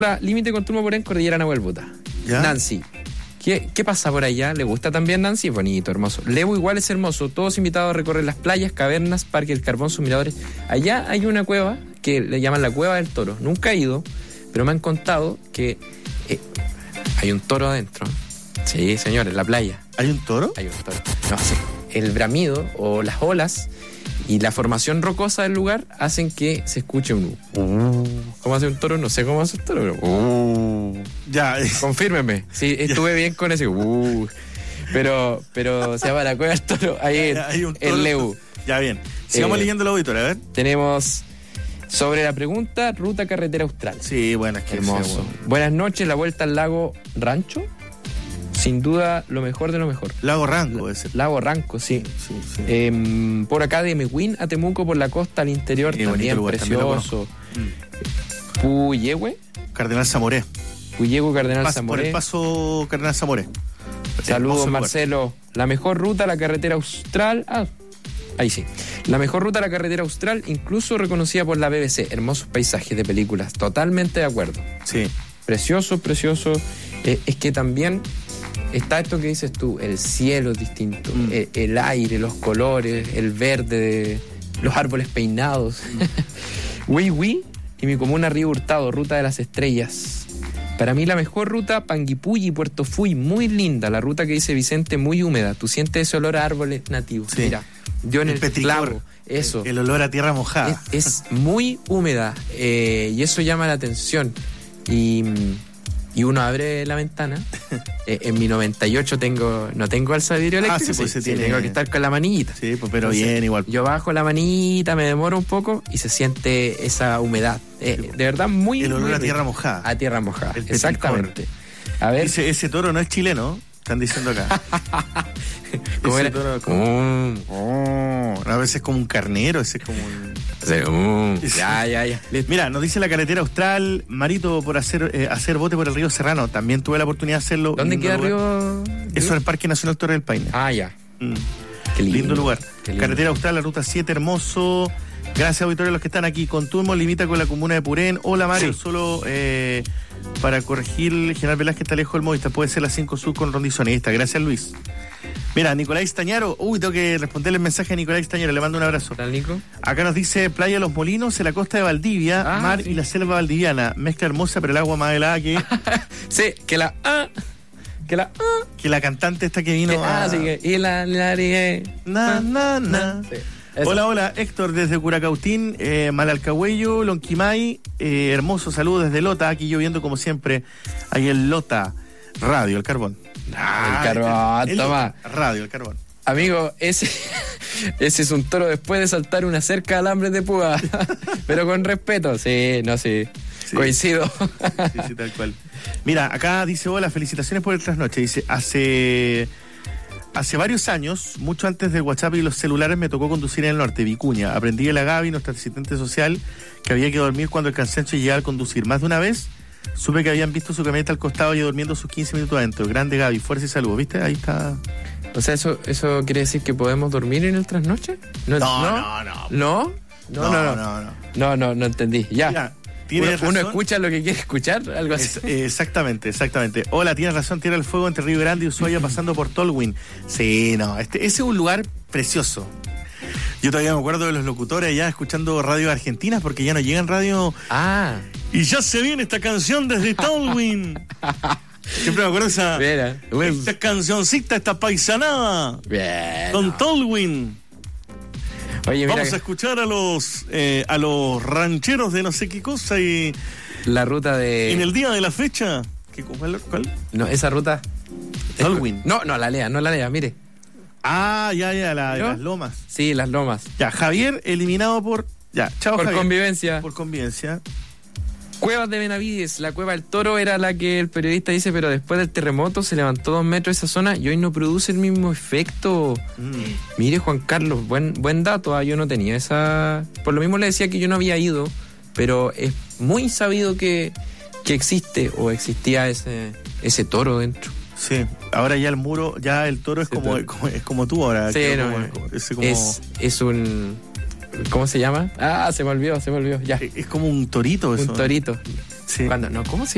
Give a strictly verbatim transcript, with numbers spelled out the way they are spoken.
límite con Turmo Porén, Cordillera Nahuel Buta. Nancy. ¿Qué, ¿Qué pasa por allá? ¿Le gusta también Nancy? Es bonito, hermoso. Lebu igual es hermoso. Todos invitados a recorrer las playas, cavernas, Parque del Carbón, sus miradores. Allá hay una cueva que le llaman la Cueva del Toro. Nunca he ido, pero me han contado que eh, hay un toro adentro. Sí, señor, en la playa. ¿Hay un toro? Hay un toro. No, sí. El bramido o las olas y la formación rocosa del lugar hacen que se escuche un... Uh, ¿Cómo hace un toro? No sé cómo hace un toro, pero... Uh, ya. Confírmeme. Sí, estuve bien con ese... Uh, pero, pero se llama la Cueva del Toro. Ahí en el Lebu. Ya, bien. Sigamos eh, leyendo la auditoría, a ver. Tenemos... Sobre la pregunta, ruta carretera austral. Sí, bueno, es que hermoso. Sea, bueno. Buenas noches, la vuelta al lago Rancho. Sin duda, lo mejor de lo mejor. Lago Ranco, ese. Lago Ranco, sí. sí, sí. Eh, por acá de Mehuín a Temuco, por la costa al interior, sí, también lugar, precioso. También mm. Puyehue. Cardenal Zamoré. Puyehue, Cardenal Pas, Zamoré. Por el paso Cardenal Zamoré. Saludos, Marcelo. La mejor ruta a la carretera austral. Ah, ahí sí. La mejor ruta a la carretera austral, incluso reconocida por la B B C. Hermosos paisajes de películas. Totalmente de acuerdo. Sí. Precioso, precioso. Eh, es que también está esto que dices tú, el cielo es distinto, mm. el, el aire, los colores, el verde, de, los árboles peinados. Mm. Hui Hui y mi comuna Río Hurtado, ruta de las estrellas. Para mí la mejor ruta, Panguipulli, Puerto Fui, muy linda. La ruta que dice Vicente, muy húmeda. Tú sientes ese olor a árboles nativos. Sí. Mira, yo en el, el clavo, eso. El, el olor a tierra mojada. Es, es muy húmeda eh, y eso llama la atención. Y... y uno abre la ventana. eh, en mi noventa y ocho tengo no tengo alza de vidrio eléctrico, ah, sí, pues sí, se tiene... tengo que estar con la manita. Sí, pues pero Entonces, bien igual. Yo bajo la manita, me demoro un poco y se siente esa humedad. Eh, de verdad muy el olor muy a tierra mojada. A tierra mojada, el exactamente. A ver, ese, ese toro no es chileno, están diciendo acá. ¿Cómo ese era? Toro como... oh, oh, a veces es como un carnero, ese es como un... Sí, uh, ya, ya, ya. Mira, nos dice la carretera austral, Marito, por hacer eh, hacer bote por el río Serrano. También tuve la oportunidad de hacerlo. ¿Dónde queda el río? Eso es el Parque Nacional Torre del Paine. Ah, ya. Mm. Qué lindo, lindo lugar. Qué lindo. Carretera austral, la ruta siete, hermoso. Gracias, auditorio, a los que están aquí. Con Turmo limita con la comuna de Purén. Hola, Mario, sí. Solo eh, para corregir, General Velázquez está lejos del Movistar. Puede ser la cinco Sur con Rondizón. Ahí está. Gracias, Luis. Mira, Nicolás Tañaro, uy, tengo que responderle el mensaje a Nicolás Tañaro, le mando un abrazo. ¿Tal, Nico? Acá nos dice Playa Los Molinos, en la costa de Valdivia, ah, mar sí. y la selva valdiviana. Mezcla hermosa, pero el agua más helada que... sí, que la... Ah, que la... Ah, que la cantante esta que vino... Que, a... Ah, sí, que... Y la... la, la na, na, na. Sí. Hola, hola, Héctor desde Curacautín, eh, Malalcahuello, Lonquimay, eh, hermoso saludo desde Lota, aquí lloviendo como siempre, ahí en Lota, Radio, el carbón. Ah, el carbón, el, toma. Radio, el carbón. Amigo, ese, ese es un toro después de saltar una cerca de alambres de púa, pero con respeto, sí, no, sí, sí. Coincido. Sí, sí, tal cual. Mira, acá dice, hola, felicitaciones por el trasnoche, dice, hace... Hace varios años, mucho antes del WhatsApp y los celulares, me tocó conducir en el norte, Vicuña. Aprendí de la Gaby, nuestra asistente social, que había que dormir cuando el cansancio llegaba al conducir. Más de una vez supe que habían visto su camioneta al costado y durmiendo sus quince minutos adentro. Grande Gaby, fuerza y salud, ¿viste? Ahí está. O sea, ¿eso eso quiere decir que podemos dormir en el trasnoche? No, no, no. ¿No? ¿No? No, no, no. No, no, no, no, no entendí. Ya. Mira, uno, uno escucha lo que quiere escuchar, algo así. Es, exactamente, exactamente. Hola, tienes razón, Tierra del Fuego entre Río Grande y Ushuaia pasando por Tolwyn. Sí, no, este, ese es un lugar precioso. Yo todavía me acuerdo de los locutores allá escuchando radio argentinas porque ya no llegan radio. Ah. Y ya se viene esta canción desde Tolwyn. Siempre me acuerdo de esa, Mira, esta cancioncita, esta paisanada. Bien. Con Tolwyn. Oye, mira, vamos a escuchar a los eh, a los rancheros de no sé qué cosa y la ruta de en el día de la fecha. ¿Qué, cuál, cuál? No, esa ruta. Tolwyn. No, no la lea, no la lea, mire. Ah, ya, ya, la de las lomas. Sí, las lomas. Ya, Javier eliminado por ya, chao por Javier. convivencia. Por convivencia. Cuevas de Benavides, la Cueva del Toro era la que el periodista dice, pero después del terremoto se levantó dos metros esa zona y hoy no produce el mismo efecto. Mm. Mire, Juan Carlos, buen buen dato, ah, yo no tenía esa... Por lo mismo le decía que yo no había ido, pero es muy sabido que, que existe o existía ese, ese toro dentro. Sí, ahora ya el muro, ya el toro es, como, como, es como tú ahora. Sí, no, como, como, es, como... es, es un... ¿Cómo se llama? Ah, se me olvidó, se me olvidó, ya. Es como un torito eso. Un torito. Sí. Cuando, no, ¿cómo se